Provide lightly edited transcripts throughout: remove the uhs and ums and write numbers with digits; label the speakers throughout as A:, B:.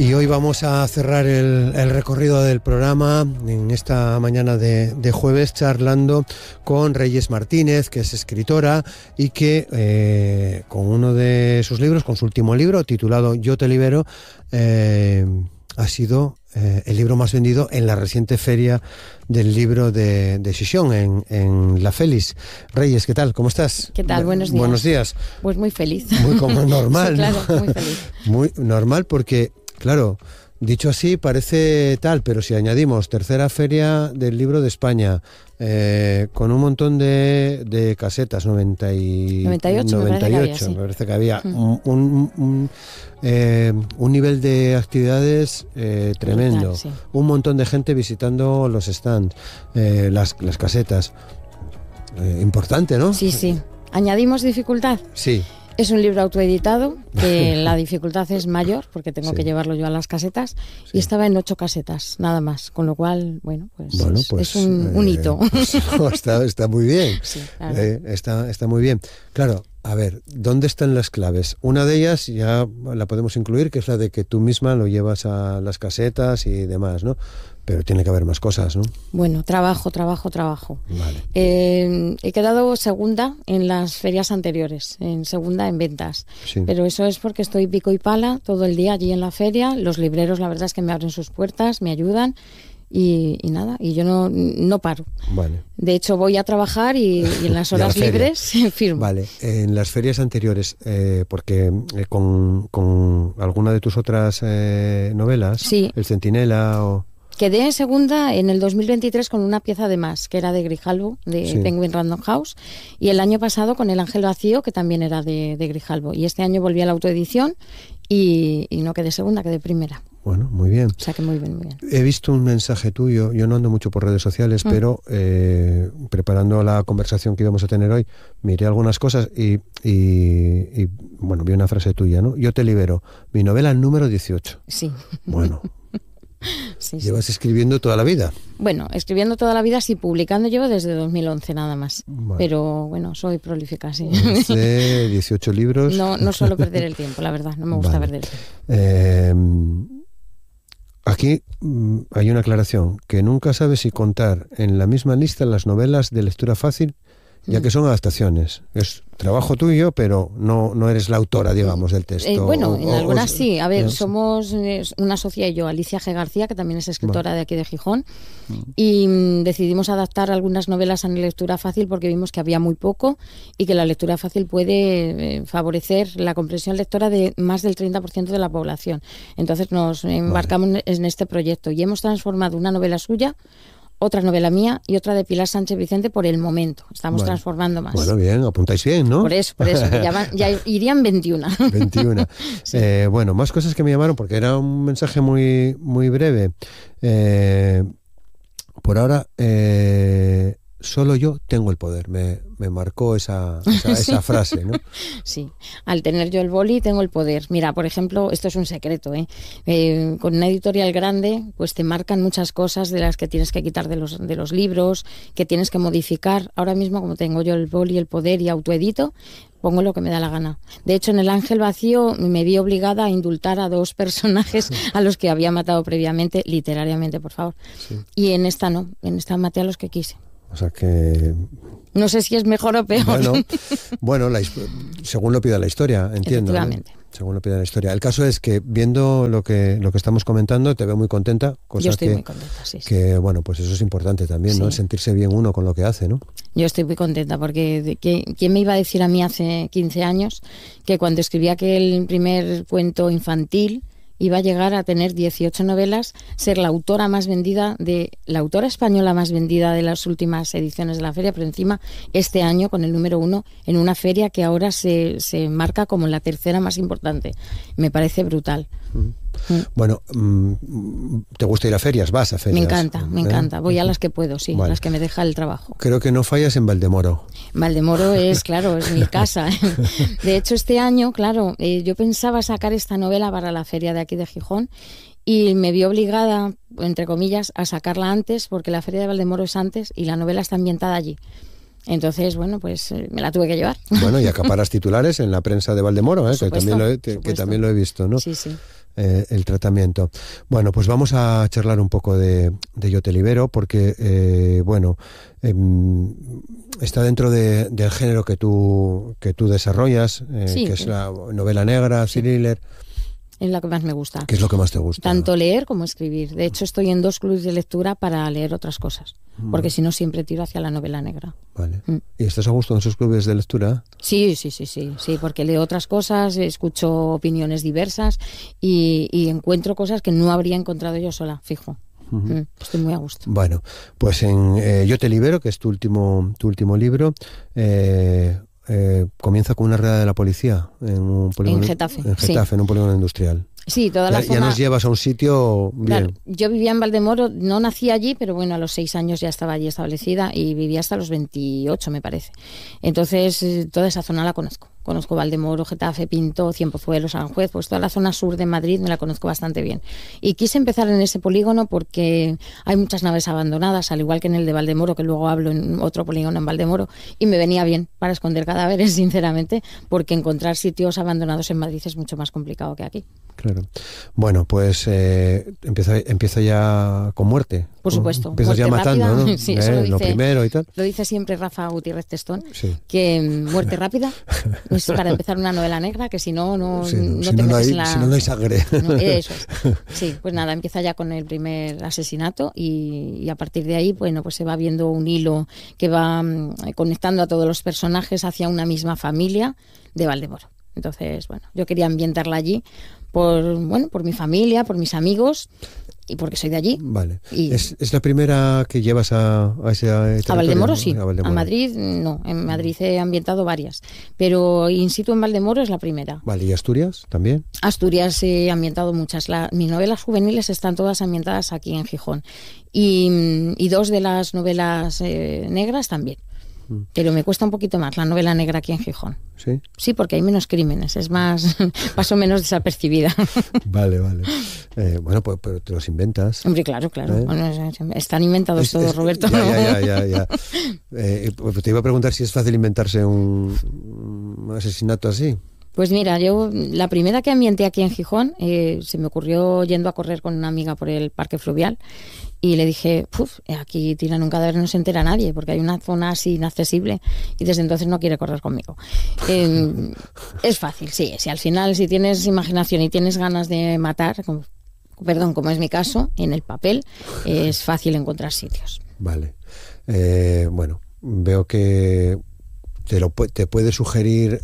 A: Y hoy vamos a cerrar el recorrido del programa en esta mañana de jueves charlando con Reyes Martínez, que es escritora y que con uno de sus libros, con su último libro titulado Yo te libero, ha sido el libro más vendido en la reciente feria del libro de Gijón, en La Félix. Reyes, ¿qué tal? ¿Cómo estás?
B: ¿Qué tal? Buenos días.
A: Buenos días.
B: Pues muy feliz.
A: Muy como normal,
B: sí, claro,
A: ¿no?
B: muy feliz.
A: Muy normal porque, claro, dicho así parece tal, pero si añadimos tercera feria del libro de España, con un montón de casetas, 98 me parece que había, un nivel de actividades tremendo,
B: Brutal, sí.
A: Un montón de gente visitando los stands, las casetas, importante, ¿no?
B: Sí, sí. ¿Añadimos dificultad?
A: Sí.
B: Es un libro autoeditado, que la dificultad es mayor, porque tengo
A: Sí.
B: que llevarlo yo a las casetas,
A: Sí.
B: y estaba en 8 casetas, nada más, con lo cual, bueno, pues es un hito.
A: Pues, no, está muy bien.
B: Sí, claro.
A: Está muy bien. Claro, a ver, ¿dónde están las claves? Una de ellas ya la podemos incluir, que es la de que tú misma lo llevas a las casetas y demás, ¿no? Pero tiene que haber más cosas, ¿no?
B: Bueno, trabajo.
A: Vale.
B: He quedado segunda en las ferias anteriores, en segunda en ventas.
A: Sí.
B: Pero eso es porque estoy pico y pala todo el día allí en la feria. Los libreros, la verdad es que me abren sus puertas, me ayudan y nada, y yo no paro.
A: Vale.
B: De hecho, voy a trabajar y en las horas libres firmo.
A: Vale, en las ferias anteriores, porque con alguna de tus otras novelas,
B: Sí.
A: El Centinela o...
B: Quedé en segunda en el 2023 con una pieza de más, que era de Grijalbo, de
A: Sí.
B: Penguin Random House, y el año pasado con El Ángel Vacío, que también era de Grijalbo. Y este año volví a la autoedición y no quedé segunda, quedé primera.
A: Bueno, muy bien.
B: O sea que muy bien.
A: He visto un mensaje tuyo, yo no ando mucho por redes sociales, pero preparando la conversación que íbamos a tener hoy, miré algunas cosas y bueno, vi una frase tuya, ¿no? Yo te libero, mi novela número 18.
B: Sí.
A: Bueno,
B: Sí.
A: llevas escribiendo toda la vida.
B: Bueno, escribiendo toda la vida, sí, publicando llevo desde 2011 nada más.
A: Vale.
B: pero bueno, soy prolífica, sí.
A: 18 libros.
B: No suelo perder el tiempo, la verdad, no me gusta
A: Vale.
B: perder el tiempo.
A: Aquí hay una aclaración, que nunca sabes si contar en la misma lista las novelas de lectura fácil, ya que son adaptaciones. Es trabajo tuyo, pero no eres la autora, digamos, del texto.
B: Bueno, en algunas sí. A ver,
A: no,
B: somos una socia y yo, Alicia G. García, que también es escritora de aquí de Gijón, y decidimos adaptar algunas novelas a la lectura fácil porque vimos que había muy poco y que la lectura fácil puede favorecer la comprensión lectora de más del 30% de la población. Entonces nos embarcamos en este proyecto y hemos transformado una novela suya, otra novela mía y otra de Pilar Sánchez Vicente por el momento. Estamos transformando más.
A: Bueno, bien, apuntáis bien, ¿no?
B: Por eso, ya irían 21.
A: 21.
B: Sí.
A: Bueno, más cosas que me llamaron, porque era un mensaje muy, muy breve. Por ahora, solo yo tengo el poder. Me marcó esa frase, ¿no?
B: Sí, al tener yo el boli tengo el poder. Mira, por ejemplo, esto es un secreto, con una editorial grande, pues te marcan muchas cosas de las que tienes que quitar de los libros, que tienes que modificar. Ahora mismo, como tengo yo el boli, el poder y autoedito, pongo lo que me da la gana. De hecho, en El Ángel Vacío me vi obligada a indultar a 2 personajes a los que había matado previamente, literariamente, por favor. Sí. Y en esta no, en esta maté a los que quise.
A: O sea que...
B: No sé si es mejor o peor.
A: Bueno, según lo pida la historia, entiendo.
B: Efectivamente.
A: ¿No? Según lo pida la historia. El caso es que, viendo lo que estamos comentando, te veo muy contenta.
B: Yo estoy muy contenta, sí.
A: Que, bueno, pues eso es importante también, ¿no? El sentirse bien uno con lo que hace, ¿no?
B: Yo estoy muy contenta porque ¿quién me iba a decir a mí hace 15 años que cuando escribí aquel primer cuento infantil iba a llegar a tener 18 novelas, ser la autora española más vendida de las últimas ediciones de la feria, pero encima este año con el número 1 en una feria que ahora se marca como la tercera más importante? Me parece brutal.
A: Bueno, ¿te gusta ir a ferias? ¿Vas a ferias?
B: Me encanta. Voy a las que puedo, sí, vale. Las que me deja el trabajo.
A: Creo que no fallas en Valdemoro.
B: Valdemoro es mi casa. De hecho, este año, claro, yo pensaba sacar esta novela para la feria de aquí de Gijón y me vi obligada, entre comillas, a sacarla antes porque la feria de Valdemoro es antes y la novela está ambientada allí. Entonces, bueno, pues me la tuve que llevar.
A: Bueno, y acaparas titulares en la prensa de Valdemoro, que también lo he visto, ¿no?
B: Sí.
A: el tratamiento. Bueno, pues vamos a charlar un poco de Yo te libero, porque, está dentro del género que tú desarrollas,
B: Sí,
A: que es la novela negra, thriller.
B: es la que más me gusta.
A: ¿Qué es lo que más te gusta?
B: Tanto leer como escribir. De hecho, estoy en 2 clubes de lectura para leer otras cosas, porque si no siempre tiro hacia la novela negra.
A: Vale. ¿Y estás a gusto en esos clubes de lectura?
B: Sí, porque leo otras cosas, escucho opiniones diversas y encuentro cosas que no habría encontrado yo sola, fijo. Estoy muy a gusto.
A: Bueno, pues en Yo te libero, que es tu último libro, comienza con una redada de la policía en un polígono,
B: en Getafe,
A: en un polígono industrial.
B: Sí, toda la zona.
A: Ya nos llevas a un sitio bien.
B: Claro, yo vivía en Valdemoro, no nací allí, pero bueno, a los 6 años ya estaba allí establecida y vivía hasta los 28, me parece. Entonces, toda esa zona la conozco. Conozco Valdemoro, Getafe, Pinto, Cienpozuelos, Aranjuez, pues toda la zona sur de Madrid me la conozco bastante bien. Y quise empezar en ese polígono porque hay muchas naves abandonadas, al igual que en el de Valdemoro, que luego hablo en otro polígono en Valdemoro, y me venía bien para esconder cadáveres, sinceramente, porque encontrar sitios abandonados en Madrid es mucho más complicado que aquí.
A: Claro. Bueno, pues empieza ya con muerte.
B: Por supuesto.
A: Empiezas ya matando,
B: rápida,
A: ¿no?
B: Sí, eso
A: lo primero y tal.
B: Lo dice siempre Rafa Gutiérrez Testón,
A: sí.
B: Que muerte rápida es para empezar una novela negra, que si no te metes en la...
A: Si no hay sangre.
B: No, eso es. Sí, pues nada, empieza ya con el primer asesinato y a partir de ahí, bueno, pues se va viendo un hilo que va conectando a todos los personajes hacia una misma familia de Valdemoro. Entonces, bueno, yo quería ambientarla allí por mi familia, por mis amigos y porque soy de allí.
A: Vale. ¿Es la primera que llevas a ese territorio?
B: A Valdemoro sí,
A: a
B: Madrid no. En Madrid he ambientado varias, pero in situ en Valdemoro es la primera.
A: Vale, ¿y Asturias también?
B: Asturias he ambientado muchas. Mis novelas juveniles están todas ambientadas aquí en Gijón y 2 de las novelas negras también. Pero me cuesta un poquito más la novela negra aquí en Gijón.
A: ¿Sí?
B: Sí, porque hay menos crímenes, es más, paso menos desapercibida.
A: Vale. Bueno, pues pero te los inventas.
B: Hombre, claro. Bueno, están inventados todos, Roberto.
A: Ya. Te iba a preguntar si es fácil inventarse un asesinato así.
B: Pues mira, yo la primera que ambienté aquí en Gijón se me ocurrió yendo a correr con una amiga por el Parque Fluvial y le dije, aquí tiran un cadáver, no se entera nadie porque hay una zona así inaccesible y desde entonces no quiere correr conmigo. Es fácil, sí, al final si tienes imaginación y tienes ganas de matar, como es mi caso, en el papel, es fácil encontrar sitios.
A: Vale. Bueno, veo que te puede sugerir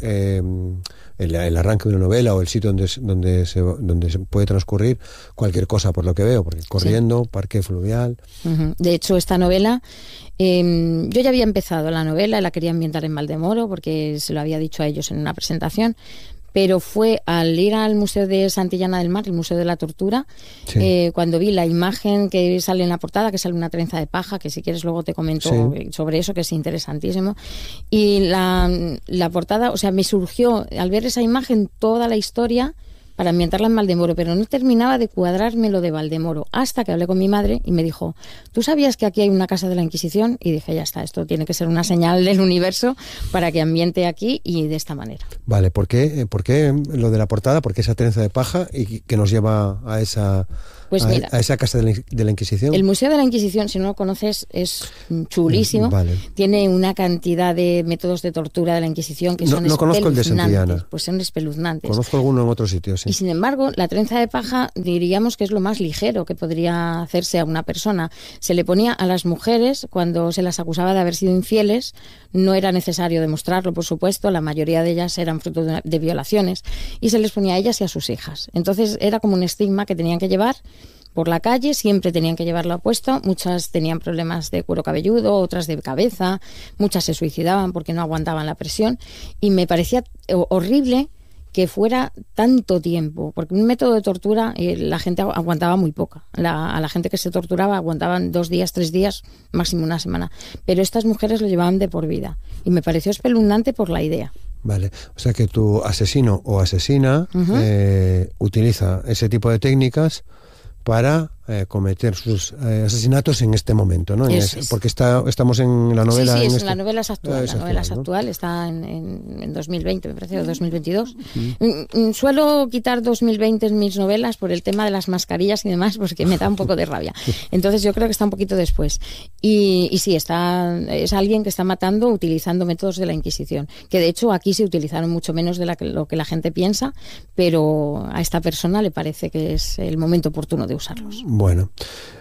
A: el arranque de una novela o el sitio donde se puede transcurrir cualquier cosa, por lo que veo, porque corriendo, sí. Parque Fluvial.
B: De hecho, esta novela, yo ya había empezado la novela, la quería ambientar en Valdemoro porque se lo había dicho a ellos en una presentación, pero fue al ir al Museo de Santillana del Mar, el Museo de la Tortura, sí. Cuando vi la imagen que sale en la portada, que sale una trenza de paja, que si quieres luego te comento sí. sobre eso, que es interesantísimo, y la portada, o sea, me surgió al ver esa imagen toda la historia para ambientarla en Valdemoro, pero no terminaba de cuadrarme lo de Valdemoro, hasta que hablé con mi madre y me dijo, ¿tú sabías que aquí hay una casa de la Inquisición? Y dije, ya está, esto tiene que ser una señal del universo para que ambiente aquí y de esta manera.
A: Vale, ¿por qué lo de la portada? ¿Por qué esa trenza de paja y que nos lleva a esa...
B: Pues mira,
A: a esa casa de la Inquisición?
B: El Museo de la Inquisición, si no lo conoces, es chulísimo.
A: Vale.
B: Tiene una cantidad de métodos de tortura de la Inquisición que son espeluznantes. No conozco el de Santillana. Pues son espeluznantes.
A: Conozco alguno en otro sitio, sí.
B: Y sin embargo, la trenza de paja diríamos que es lo más ligero que podría hacerse a una persona. Se le ponía a las mujeres cuando se las acusaba de haber sido infieles. No era necesario demostrarlo, por supuesto. La mayoría de ellas eran fruto de violaciones. Y se les ponía a ellas y a sus hijas. Entonces era como un estigma que tenían que llevar por la calle, siempre tenían que llevarlo puesto. Muchas tenían problemas de cuero cabelludo, otras de cabeza, muchas se suicidaban porque no aguantaban la presión y me parecía horrible que fuera tanto tiempo, porque un método de tortura la gente aguantaba muy poca. A la gente que se torturaba aguantaban 2 días, 3 días, máximo una semana, pero estas mujeres lo llevaban de por vida y me pareció espeluznante por la idea.
A: Vale, o sea que tu asesino o asesina utiliza ese tipo de técnicas para cometer sus asesinatos en este momento, ¿no? Porque estamos en la novela...
B: Sí, la novela es actual. La novela es actual, ¿no? Está en 2020, me parece, o 2022. Suelo quitar 2020 en mis novelas por el tema de las mascarillas y demás, porque me da un poco de rabia. Entonces yo creo que está un poquito después. Y sí, es alguien que está matando utilizando métodos de la Inquisición, que de hecho aquí se utilizaron mucho menos de lo que la gente piensa, pero a esta persona le parece que es el momento oportuno de usarlos.
A: Bueno,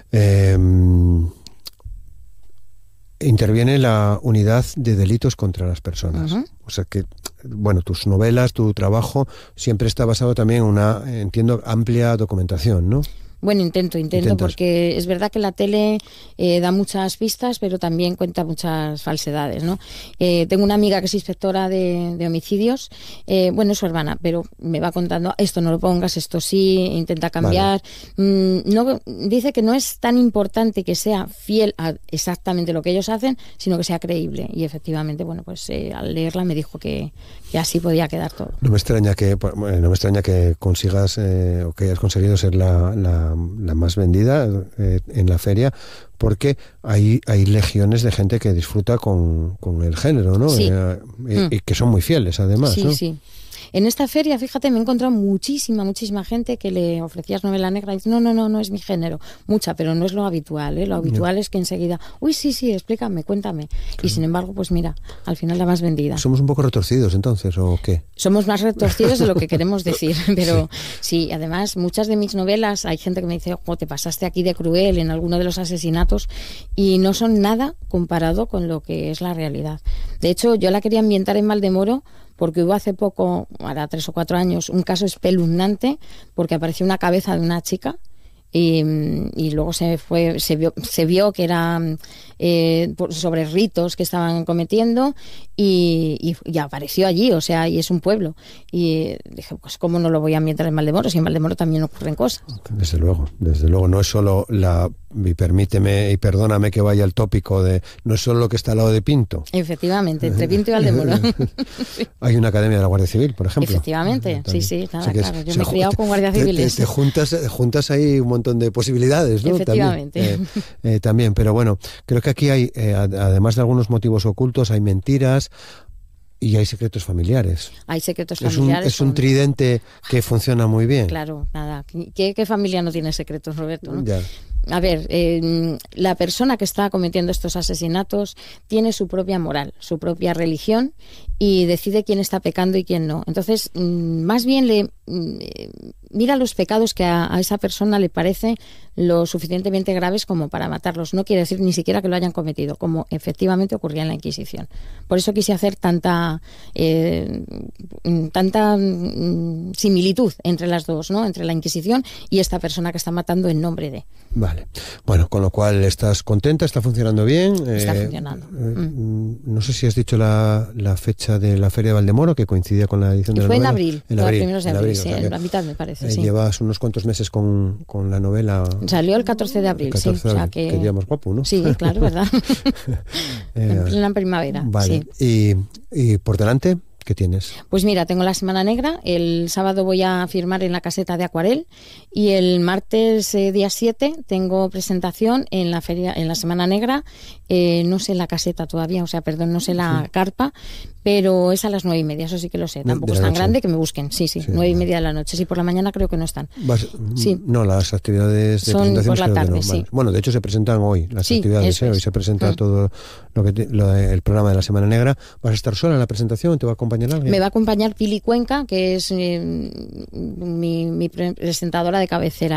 A: interviene la unidad de delitos contra las personas. O sea que, bueno, tus novelas, tu trabajo siempre está basado también en una, entiendo, amplia documentación, ¿no?
B: Bueno, intento, porque es verdad que la tele da muchas pistas, pero también cuenta muchas falsedades, ¿no? Tengo una amiga que es inspectora de homicidios, bueno, es su hermana, pero me va contando, esto no lo pongas, esto sí, intenta cambiar. Vale. No, dice que no es tan importante que sea fiel a exactamente lo que ellos hacen, sino que sea creíble. Y efectivamente, bueno, pues al leerla me dijo que así podía quedar todo.
A: No me extraña que consigas o que hayas conseguido ser la más vendida en la feria, porque hay legiones de gente que disfruta con el género, ¿no?
B: Sí.
A: Y que son muy fieles, además,
B: sí,
A: ¿no?
B: Sí. En esta feria, fíjate, me he encontrado muchísima gente que le ofrecías novela negra y dice, no es mi género. Mucha, pero no es lo habitual, ¿eh? Lo habitual es que enseguida, sí, explícame, cuéntame. Claro. Y sin embargo, pues mira, al final la más vendida.
A: ¿Somos un poco retorcidos entonces o qué?
B: Somos más retorcidos de lo que queremos decir, pero sí, además muchas de mis novelas, hay gente que me dice, te pasaste aquí de cruel en alguno de los asesinatos, y no son nada comparado con lo que es la realidad. De hecho, yo la quería ambientar en Valdemoro, porque hubo hace poco, ahora 3 o 4 años, un caso espeluznante porque apareció una cabeza de una chica y luego se vio que era sobre ritos que estaban cometiendo y apareció allí, o sea, y es un pueblo. Y dije, pues cómo no lo voy a ambientar en Valdemoro, si en Valdemoro también ocurren cosas.
A: Desde luego, no es solo y permíteme y perdóname que vaya al tópico no es solo lo que está al lado de Pinto.
B: Efectivamente, entre Pinto y Valdemoro. Sí.
A: Hay una academia de la Guardia Civil, por ejemplo.
B: Efectivamente, sí, nada, o sea claro. Yo me he criado con guardias civiles.
A: Te juntas ahí un montón de posibilidades, ¿no?
B: Efectivamente.
A: También, pero bueno, creo que aquí hay, además de algunos motivos ocultos, hay mentiras y hay secretos familiares.
B: Hay secretos familiares.
A: Es un tridente que funciona muy bien.
B: Claro, nada. ¿Qué familia no tiene secretos, Roberto, ¿no?
A: Ya.
B: A ver, la persona que está cometiendo estos asesinatos tiene su propia moral, su propia religión y decide quién está pecando y quién no. Entonces, más bien mira los pecados que a esa persona le parece lo suficientemente graves como para matarlos. No quiere decir ni siquiera que lo hayan cometido, como efectivamente ocurría en la Inquisición. Por eso quise hacer tanta similitud entre las dos, ¿no? Entre la Inquisición y esta persona que está matando en nombre de.
A: Vale. Bueno, con lo cual estás contenta, está funcionando bien.
B: Está funcionando.
A: No sé si has dicho la fecha de la Feria de Valdemoro, que coincidía con la edición de la novela.
B: Fue en abril, primeros de abril, sí, en la mitad me parece, sí.
A: Llevas unos cuantos meses con la novela.
B: Salió el 14 de abril, sí. O sea que
A: día más guapo, ¿no?
B: Sí, claro, ¿verdad? En plena primavera,
A: vale.
B: Sí.
A: ¿Y por delante? ¿Qué tienes?
B: Pues mira, tengo la Semana Negra, el sábado voy a firmar en la Caseta de Acuarel y el martes día 7 tengo presentación en la feria, en la Semana Negra, no sé la caseta todavía, no sé la carpa, pero es a las 9:30, eso sí que lo sé, tampoco es tan grande que me busquen, sí, 9:30 de la noche, sí, por la mañana creo que no están. Sí.
A: No, las actividades de
B: son
A: presentación
B: por la tarde,
A: no.
B: sí.
A: Vale. Bueno, de hecho se presentan hoy las actividades, hoy se presenta todo el programa de la Semana Negra. ¿Vas a estar sola en la presentación? ¿Te va a acompañar alguien?
B: Me va a acompañar Pili Cuenca, que es mi presentadora de cabecera